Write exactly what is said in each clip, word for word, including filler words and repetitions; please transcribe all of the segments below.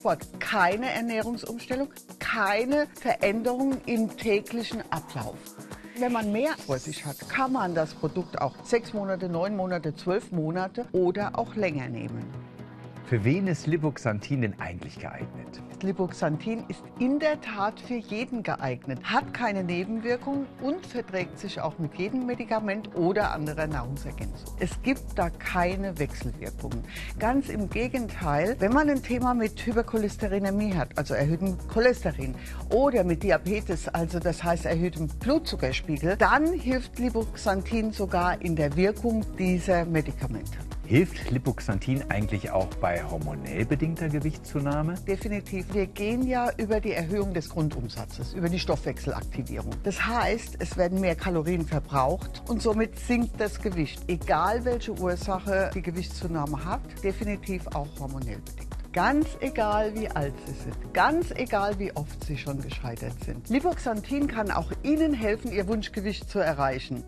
Keine Ernährungsumstellung, keine Veränderung im täglichen Ablauf. Wenn man mehr vor sich hat, kann man das Produkt auch sechs Monate, neun Monate, zwölf Monate oder auch länger nehmen. Für wen ist Lipoxanthin denn eigentlich geeignet? Lipoxanthin ist in der Tat für jeden geeignet, hat keine Nebenwirkungen und verträgt sich auch mit jedem Medikament oder anderer Nahrungsergänzung. Es gibt da keine Wechselwirkungen. Ganz im Gegenteil, wenn man ein Thema mit Hypercholesterinämie hat, also erhöhtem Cholesterin, oder mit Diabetes, also das heißt erhöhtem Blutzuckerspiegel, dann hilft Lipoxanthin sogar in der Wirkung dieser Medikamente. Hilft Lipoxanthin eigentlich auch bei hormonell bedingter Gewichtszunahme? Definitiv. Wir gehen ja über die Erhöhung des Grundumsatzes, über die Stoffwechselaktivierung. Das heißt, es werden mehr Kalorien verbraucht und somit sinkt das Gewicht. Egal welche Ursache die Gewichtszunahme hat, definitiv auch hormonell bedingt. Ganz egal, wie alt Sie sind, ganz egal, wie oft Sie schon gescheitert sind. Lipoxanthin kann auch Ihnen helfen, Ihr Wunschgewicht zu erreichen.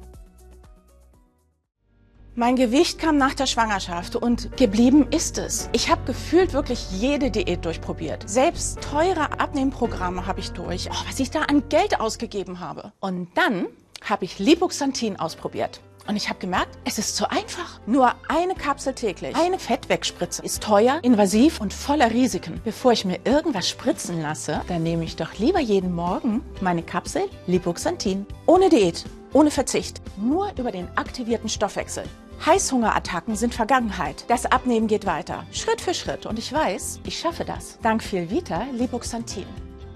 Mein Gewicht kam nach der Schwangerschaft und geblieben ist es. Ich habe gefühlt wirklich jede Diät durchprobiert. Selbst teure Abnehmprogramme habe ich durch, oh, was ich da an Geld ausgegeben habe. Und dann habe ich Lipoxanthin ausprobiert. Und ich habe gemerkt, es ist zu einfach. Nur eine Kapsel täglich, eine Fettwegspritze ist teuer, invasiv und voller Risiken. Bevor ich mir irgendwas spritzen lasse, dann nehme ich doch lieber jeden Morgen meine Kapsel Lipoxanthin. Ohne Diät, ohne Verzicht, nur über den aktivierten Stoffwechsel. Heißhungerattacken sind Vergangenheit. Das Abnehmen geht weiter, Schritt für Schritt. Und ich weiß, ich schaffe das. Dank Vielvita Lipoxanthin.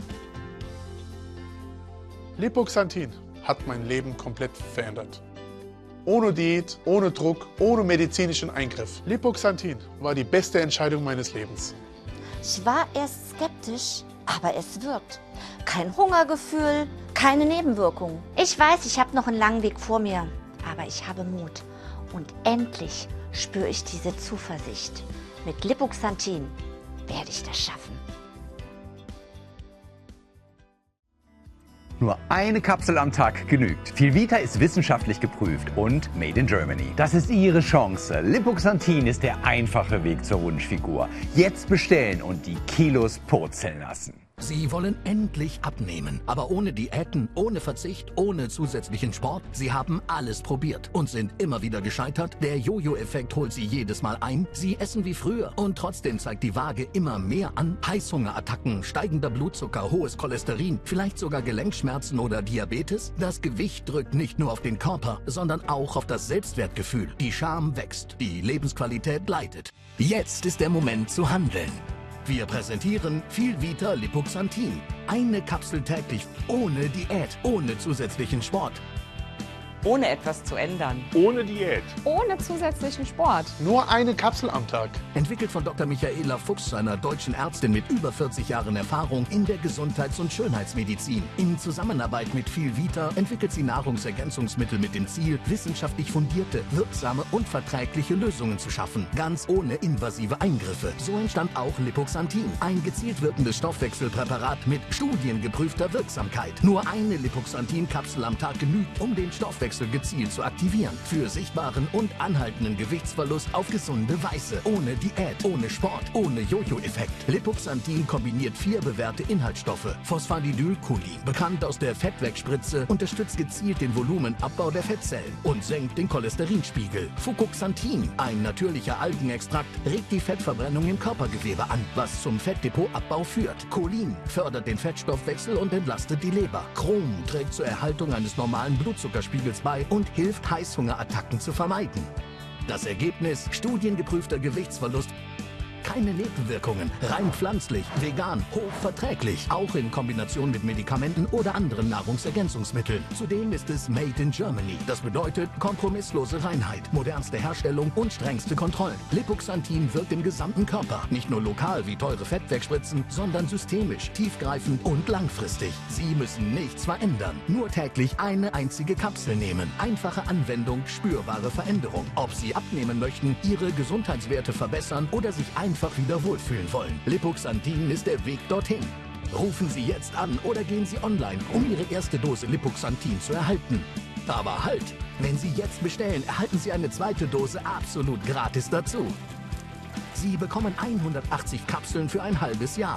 Lipoxanthin hat mein Leben komplett verändert. Ohne Diät, ohne Druck, ohne medizinischen Eingriff. Lipoxanthin war die beste Entscheidung meines Lebens. Ich war erst skeptisch, aber es wirkt. Kein Hungergefühl, keine Nebenwirkungen. Ich weiß, ich habe noch einen langen Weg vor mir, aber ich habe Mut. Und endlich spüre ich diese Zuversicht. Mit Lipoxanthin werde ich das schaffen. Nur eine Kapsel am Tag genügt. Vielvita ist wissenschaftlich geprüft und made in Germany. Das ist Ihre Chance. Lipoxanthin ist der einfache Weg zur Wunschfigur. Jetzt bestellen und die Kilos purzeln lassen. Sie wollen endlich abnehmen, aber ohne Diäten, ohne Verzicht, ohne zusätzlichen Sport. Sie haben alles probiert und sind immer wieder gescheitert. Der Jojo-Effekt holt Sie jedes Mal ein. Sie essen wie früher und trotzdem zeigt die Waage immer mehr an. Heißhungerattacken, steigender Blutzucker, hohes Cholesterin, vielleicht sogar Gelenkschmerzen oder Diabetes. Das Gewicht drückt nicht nur auf den Körper, sondern auch auf das Selbstwertgefühl. Die Scham wächst, die Lebensqualität leidet. Jetzt ist der Moment zu handeln. Wir präsentieren Vielvita Lipoxanthin. Eine Kapsel täglich, ohne Diät, ohne zusätzlichen Sport. Ohne etwas zu ändern. Ohne Diät. Ohne zusätzlichen Sport. Nur eine Kapsel am Tag. Entwickelt von Doktor Michaela Fuchs, einer deutschen Ärztin mit über vierzig Jahren Erfahrung in der Gesundheits- und Schönheitsmedizin. In Zusammenarbeit mit Vielvita entwickelt sie Nahrungsergänzungsmittel mit dem Ziel, wissenschaftlich fundierte, wirksame und verträgliche Lösungen zu schaffen. Ganz ohne invasive Eingriffe. So entstand auch Lipoxanthin. Ein gezielt wirkendes Stoffwechselpräparat mit studiengeprüfter Wirksamkeit. Nur eine Lipoxanthin-Kapsel am Tag genügt, um den Stoffwechsel gezielt zu aktivieren. Für sichtbaren und anhaltenden Gewichtsverlust auf gesunde Weise. Ohne Diät, ohne Sport, ohne Jojo-Effekt. Lipoxanthin kombiniert vier bewährte Inhaltsstoffe. Phosphatidylcholin, bekannt aus der Fettwegspritze, unterstützt gezielt den Volumenabbau der Fettzellen und senkt den Cholesterinspiegel. Fucoxanthin, ein natürlicher Algenextrakt, regt die Fettverbrennung im Körpergewebe an, was zum Fettdepotabbau führt. Cholin fördert den Fettstoffwechsel und entlastet die Leber. Chrom trägt zur Erhaltung eines normalen Blutzuckerspiegels bei und hilft, Heißhungerattacken zu vermeiden. Das Ergebnis: studiengeprüfter Gewichtsverlust. Keine Nebenwirkungen, rein pflanzlich, vegan, hochverträglich, auch in Kombination mit Medikamenten oder anderen Nahrungsergänzungsmitteln. Zudem ist es Made in Germany. Das bedeutet kompromisslose Reinheit, modernste Herstellung und strengste Kontrollen. Lipoxanthin wirkt im gesamten Körper, nicht nur lokal wie teure Fettwegspritzen, sondern systemisch, tiefgreifend und langfristig. Sie müssen nichts verändern, nur täglich eine einzige Kapsel nehmen. Einfache Anwendung, spürbare Veränderung. Ob Sie abnehmen möchten, Ihre Gesundheitswerte verbessern oder sich einfach einfach wieder wohlfühlen wollen. Lipoxanthin ist der Weg dorthin. Rufen Sie jetzt an oder gehen Sie online, um Ihre erste Dose Lipoxanthin zu erhalten. Aber halt! Wenn Sie jetzt bestellen, erhalten Sie eine zweite Dose absolut gratis dazu. Sie bekommen hundertachtzig Kapseln für ein halbes Jahr.